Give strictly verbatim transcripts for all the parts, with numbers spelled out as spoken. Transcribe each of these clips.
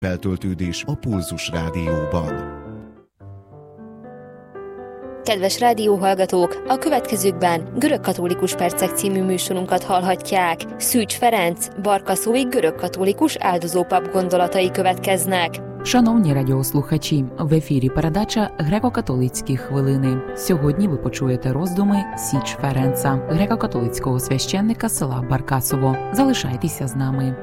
Feltöltődés a Pulzus Rádióban. Kedves rádióhallgatók, a következőkben Görögkatolikus Percek című műsorunkat hallhatják. Szűcs Ferenc, Barkaszói görögkatolikus áldozópap gondolatai következnek. Шановні радіослухачі, в ефірі передача «Греко-католицькі хвилини». Сьогодні ви почуєте роздуми Січ Ференца, греко-католицького священника села Баркасово. Залишайтеся з нами.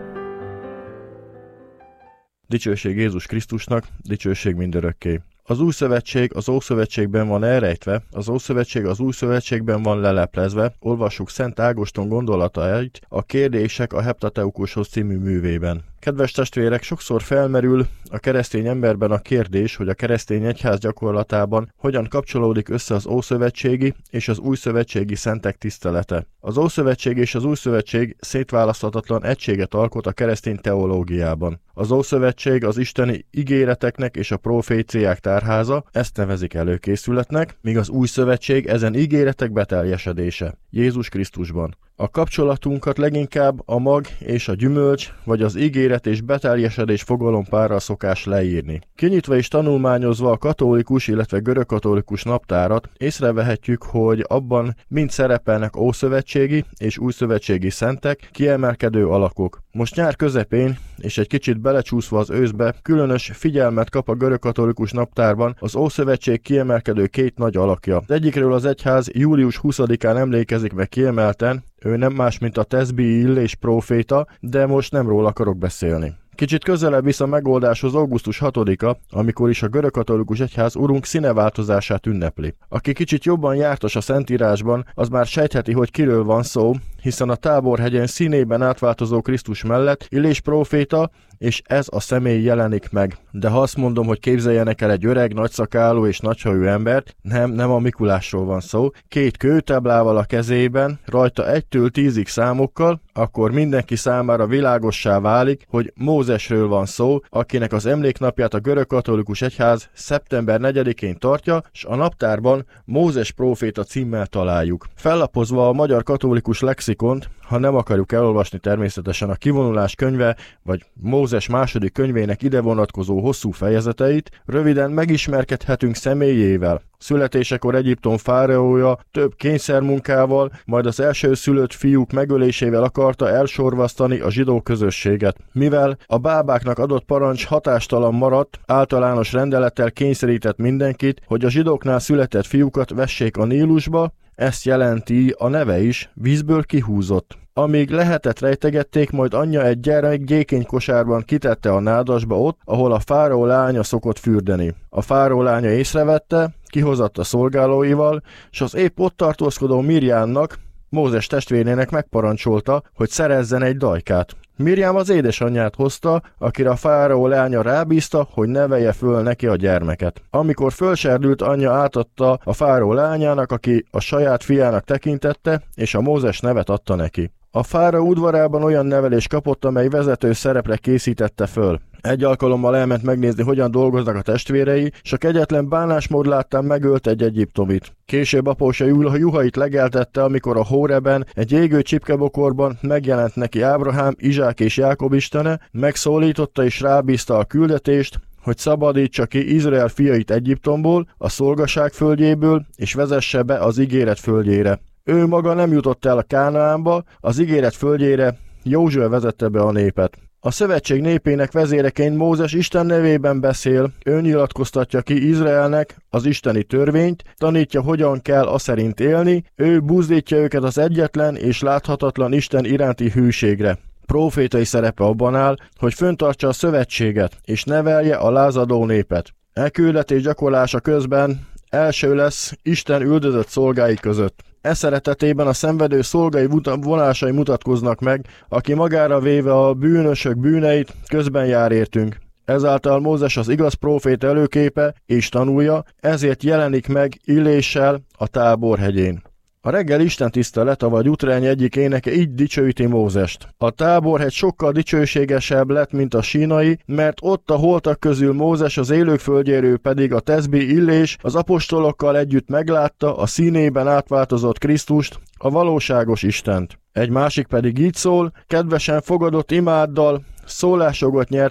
Dicsőség Jézus Krisztusnak, dicsőség mindörökké. Az új szövetség az Ószövetségben van elrejtve, az Ószövetség az új szövetségben van leleplezve, olvassuk Szent Ágoston gondolatait a Kérdések a Heptateukushoz című művében. Kedves testvérek, sokszor felmerül a keresztény emberben a kérdés, hogy a keresztény egyház gyakorlatában hogyan kapcsolódik össze az ószövetségi és az újszövetségi szentek tisztelete. Az Ószövetség és az Újszövetség szétválaszthatatlan egységet alkot a keresztény teológiában. Az Ószövetség az isteni ígéreteknek és a proféciák tárháza, ezt nevezik előkészületnek, míg az Újszövetség ezen ígéretek beteljesedése, Jézus Krisztusban. A kapcsolatunkat leginkább a mag és a gyümölcs, vagy az ígéret és beteljesedés fogalompárral szokás leírni. Kinyitva és tanulmányozva a katolikus, illetve görögkatolikus naptárat, észrevehetjük, hogy abban mind szerepelnek ószövetségi és újszövetségi szentek, kiemelkedő alakok. Most nyár közepén, és egy kicsit belecsúszva az őszbe, különös figyelmet kap a görögkatolikus naptárban az Ószövetség kiemelkedő két nagy alakja. Az egyikről az egyház július huszadikán emlékezik meg kiemelten, ő nem más, mint a Teszbii Illés próféta, de most nem róla akarok beszélni. Kicsit közelebb visz a megoldáshoz augusztus hatodika, amikor is a görögkatolikus egyház urunk színeváltozását ünnepli. Aki kicsit jobban jártas a Szentírásban, az már sejtheti, hogy kiről van szó, hiszen a Táborhegyen színében átváltozó Krisztus mellett Illés próféta, és ez a személy jelenik meg. De ha azt mondom, hogy képzeljenek el egy öreg, nagyszakálú és nagyhajú embert, nem, nem a Mikulásról van szó, két kőtáblával a kezében, rajta egytől tízig számokkal, akkor mindenki számára világossá válik, hogy Mózesről van szó, akinek az emléknapját a görögkatolikus egyház szeptember negyedikén tartja, és a naptárban Mózes próféta címmel találjuk. Fellapozva a magyar katolikus lexikont, ha nem akarjuk elolvasni természetesen a Kivonulás könyve, vagy Mózes második könyvének ide vonatkozó hosszú fejezeteit, röviden megismerkedhetünk személyével. Születésekor Egyiptom fáraója több kényszermunkával, majd az elsőszülött fiúk megölésével akarta elsorvasztani a zsidó közösséget. Mivel a bábáknak adott parancs hatástalan maradt, általános rendelettel kényszerített mindenkit, hogy a zsidóknál született fiúkat vessék a Nílusba, ezt jelenti a neve is, vízből kihúzott. Amíg lehetett, rejtegették, majd anyja egy gyermek gyékény kosárban kitette a nádasba ott, ahol a fáraó lánya szokott fürdeni. A fáraó lánya észrevette, kihozatta szolgálóival, és az épp ott tartózkodó Mirjánnak, Mózes testvérének megparancsolta, hogy szerezzen egy dajkát. Mirjám az édesanyját hozta, akire a fáraó lánya rábízta, hogy nevelje föl neki a gyermeket. Amikor fölserdült, anyja átadta a fáraó lányának, aki a saját fiának tekintette, és a Mózes nevet adta neki. A fáraó udvarában olyan nevelést kapott, amely vezető szerepre készítette föl. Egy alkalommal elment megnézni, hogyan dolgoznak a testvérei, és a kegyetlen bánásmód láttán megölt egy egyiptomit. Később apósa juhait legeltette, amikor a Hóreben, egy égő csipkebokorban megjelent neki Ábrahám, Izsák és Jákob istene, megszólította és rábízta a küldetést, hogy szabadítsa ki Izrael fiait Egyiptomból, a szolgaság földjéből, és vezesse be az ígéret földjére. Ő maga nem jutott el a Kánaánba, az ígéret földjére Józsué vezette be a népet. A szövetség népének vezéreként Mózes Isten nevében beszél, ő nyilatkoztatja ki Izraelnek az isteni törvényt, tanítja, hogyan kell aszerint élni, ő buzdítja őket az egyetlen és láthatatlan Isten iránti hűségre. Prófétai szerepe abban áll, hogy föntartsa a szövetséget és nevelje a lázadó népet. E küldetés gyakorlása közben első lesz Isten üldözött szolgái között. E szeretetében a szenvedő szolgai vonásai mutatkoznak meg, aki magára véve a bűnösök bűneit közben jár értünk. Ezáltal Mózes az igaz prófét előképe és tanulja, ezért jelenik meg Illéssel a Táborhegyén. A reggel istentisztelet, avagy utrány egyik éneke így dicsőíti Mózest. A Táborhegy sokkal dicsőségesebb lett, mint a Sínai, mert ott a holtak közül Mózes, az élők földjéről pedig a Teszbii Illés az apostolokkal együtt meglátta a színében átváltozott Krisztust, a valóságos Istent. Egy másik pedig így szól, kedvesen fogadott imáddal, szólásogot nyert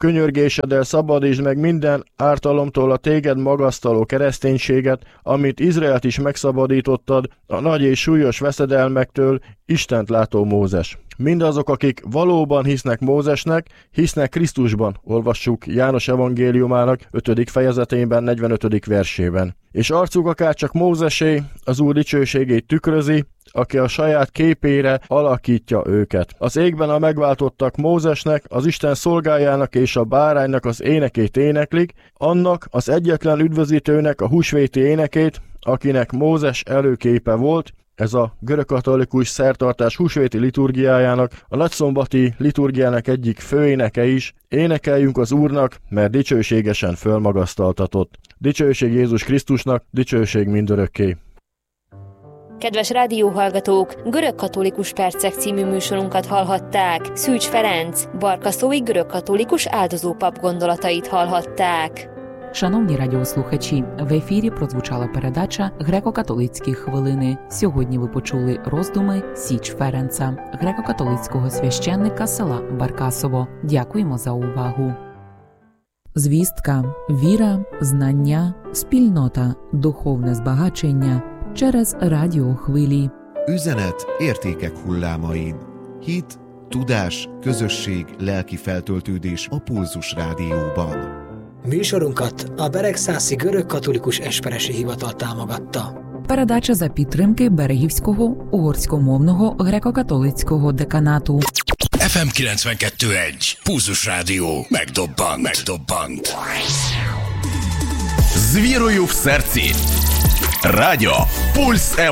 könyörgéseddel szabadítsd meg minden ártalomtól a téged magasztaló kereszténységet, amit Izraelt is megszabadítottad a nagy és súlyos veszedelmektől, Istent látó Mózes. Mindazok, akik valóban hisznek Mózesnek, hisznek Krisztusban, olvassuk János evangéliumának ötödik fejezetében, negyvenötödik versében. És arcuk akárcsak Mózesé, az Úr dicsőségét tükrözi, aki a saját képére alakítja őket. Az égben a megváltottak Mózesnek, az Isten szolgájának és a báránynak az énekét éneklik, annak az egyetlen üdvözítőnek a húsvéti énekét, akinek Mózes előképe volt. Ez a görögkatolikus szertartás húsvéti liturgiájának, a nagyszombati liturgiának egyik főéneke is. Énekeljünk az Úrnak, mert dicsőségesen fölmagasztaltatott. Dicsőség Jézus Krisztusnak, dicsőség mindörökké. Kedves rádióhallgatók, Görögkatolikus Percek című műsorunkat hallhatták. Szűcs Ferenc, Barkaszói görögkatolikus áldozópap gondolatait hallhatták. Шановні радіослухачі, в ефірі прозвучала передача «Греко-католицькі хвилини». Сьогодні ви почули роздуми Січ Ференца, греко-католицького священника села Баркасово. Дякуємо за увагу. Звістка, віра, знання, спільнота, духовне збагачення через радіохвилі. Üzenet értékek hullámain. Hit, tudás, közösség, lelki feltöltődés a Pulzus Rádióban. Műsorunkat a Beregszászi Görögkatolikus Esperesi Hivatal támogatta. Передача за підтримки Берегівського угорськомовного греко-католицького деканату. еф ем kilencvenkettő egy. Pulzus Rádió. Megdobbant. Megdobbant. З вірою в серці. Радіо Пульс еф ем.